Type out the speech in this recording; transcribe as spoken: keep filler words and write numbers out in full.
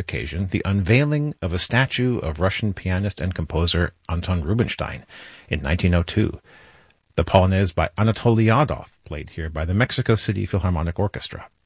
occasion the unveiling of a statue of Russian pianist and composer Anton Rubinstein in nineteen oh two. The Polonaise by Anatoly Yadov, played here by the Mexico City Philharmonic Orchestra.